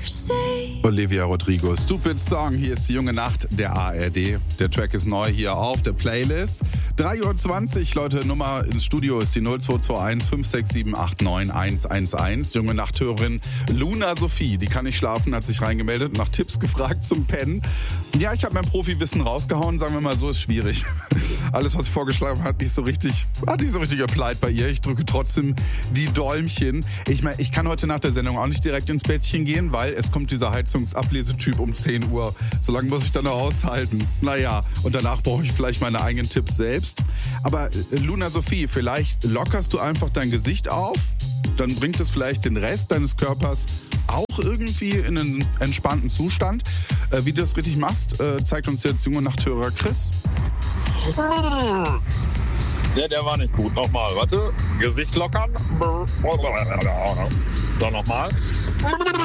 Olivia Rodrigo, Stupid Song. Hier ist die junge Nacht der ARD. Der Track ist neu hier auf der Playlist. 3:20 Uhr, Leute, Nummer ins Studio ist die 0221 567 89 111. Junge Nachthörerin Luna Sophie, die kann nicht schlafen, hat sich reingemeldet, nach Tipps gefragt zum Pennen. Ja, ich habe mein Profiwissen rausgehauen, sagen wir mal so, ist schwierig. Alles, was ich vorgeschlagen habe, hat nicht so richtig applied bei ihr. Ich drücke trotzdem die Däumchen. Ich meine, ich kann heute nach der Sendung auch nicht direkt ins Bettchen gehen, weil es kommt dieser Heizungsablesetyp um 10 Uhr. So lange muss ich dann noch aushalten. Naja, und danach brauche ich vielleicht meine eigenen Tipps selbst. Aber Luna Sophie, vielleicht lockerst du einfach dein Gesicht auf, dann bringt es vielleicht den Rest deines Körpers auch irgendwie in einen entspannten Zustand. Wie du das richtig machst, zeigt uns jetzt junge Nachthörer Chris. Ja, der war nicht gut. Nochmal, warte. Gesicht lockern. Dann nochmal.